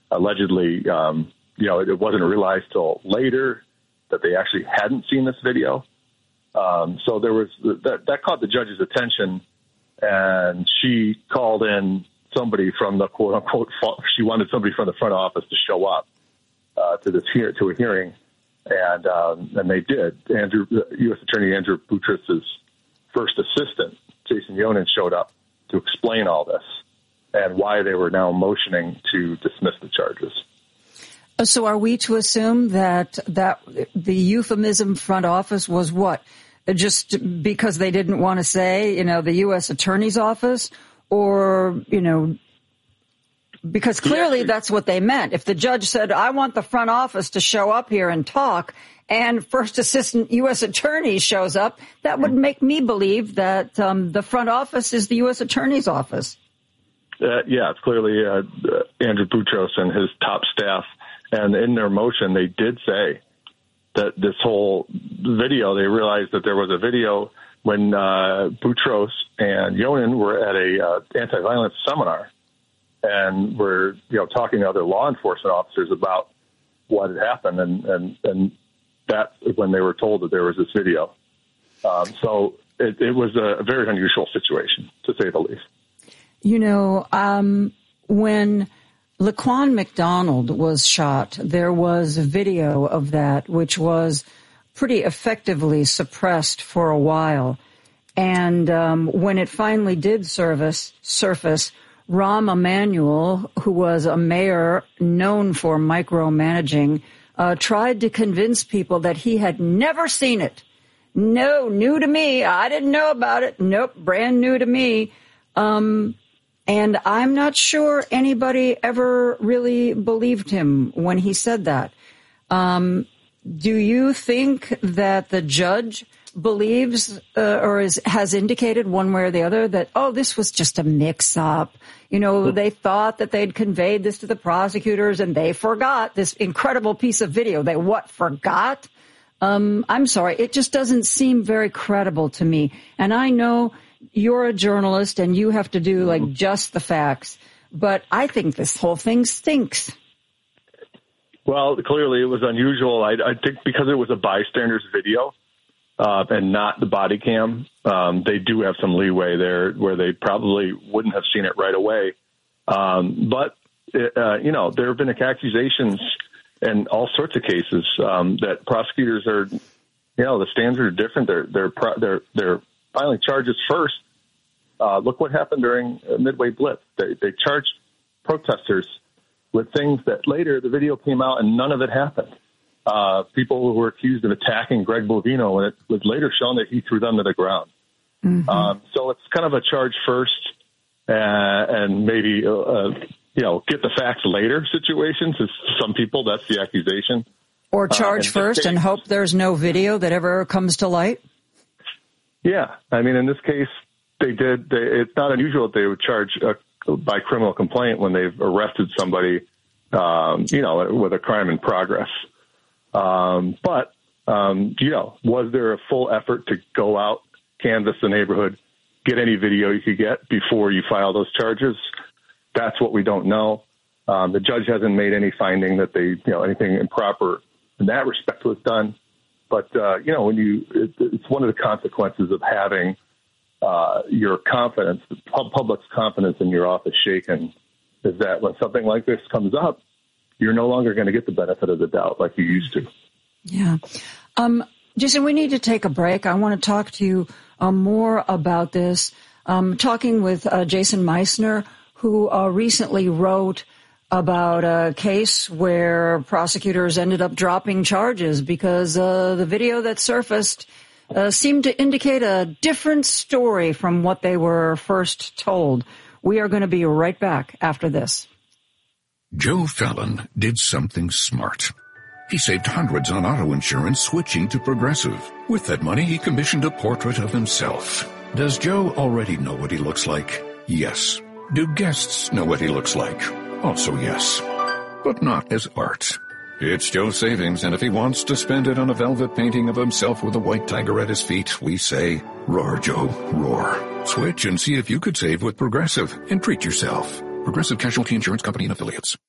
allegedly, it wasn't realized till later that they actually hadn't seen this video. So there was that caught the judge's attention, and she called in somebody from the quote unquote. She wanted somebody from the front office to show up to a hearing, and they did. U.S. Attorney Andrew Boutrous' first assistant, Jason Yonan, showed up to explain all this and why they were now motioning to dismiss the charges. So are we to assume that the euphemism front office was what? Just because they didn't want to say, the U.S. Attorney's Office? Or, because clearly that's what they meant. If the judge said, I want the front office to show up here and talk, and first assistant U.S. attorney shows up, that would make me believe that the front office is the U.S. Attorney's Office. It's clearly Andrew Boutrous and his top staff. And in their motion, they did say that this whole video, they realized that there was a video when Boutrous and Yonan were at a anti-violence seminar and were, talking to other law enforcement officers about what had happened, and that when they were told that there was this video. So it was a very unusual situation, to say the least. When Laquan McDonald was shot, there was a video of that, which was pretty effectively suppressed for a while. And when it finally did surface, Rahm Emanuel, who was a mayor known for micromanaging, tried to convince people that he had never seen it. No, new to me. I didn't know about it. Nope, brand new to me. And I'm not sure anybody ever really believed him when he said that. Do you think that the judge believes has indicated one way or the other that, this was just a mix-up? They thought that they'd conveyed this to the prosecutors and they forgot this incredible piece of video. They forgot? I'm sorry. It just doesn't seem very credible to me. And I know you're a journalist and you have to do just the facts, but I think this whole thing stinks. Well, clearly it was unusual. I think because it was a bystander's video and not the body cam, they do have some leeway there where they probably wouldn't have seen it right away. But there have been accusations in all sorts of cases that prosecutors are, the standards are different. They're filing charges first. Look what happened during Midway Blitz. They charged protesters with things that later the video came out and none of it happened. People who were accused of attacking Greg Bovino, and it was later shown that he threw them to the ground. Mm-hmm. So it's kind of a charge first and maybe, get the facts later situations. As some people, that's the accusation. Or charge first and hope there's no video that ever comes to light? Yeah. I mean, in this case, it's not unusual that they would charge by criminal complaint when they've arrested somebody, with a crime in progress. But was there a full effort to go out, canvass the neighborhood, get any video you could get before you file those charges? That's what we don't know. The judge hasn't made any finding that anything improper in that respect was done. But, it's one of the consequences of having your confidence, the public's confidence in your office shaken, is that when something like this comes up, you're no longer going to get the benefit of the doubt like you used to. Yeah. Jason, we need to take a break. I want to talk to you more about this. Talking with Jason Meissner, who recently wrote about a case where prosecutors ended up dropping charges because the video that surfaced seemed to indicate a different story from what they were first told. We are going to be right back after this. Joe Fallon did something smart. He saved hundreds on auto insurance switching to Progressive. With that money, he commissioned a portrait of himself. Does Joe already know what he looks like? Yes. Do guests know what he looks like? Also yes. But not as art. It's Joe's savings, and if he wants to spend it on a velvet painting of himself with a white tiger at his feet, we say, roar, Joe, roar. Switch and see if you could save with Progressive and treat yourself. Progressive Casualty Insurance Company and Affiliates.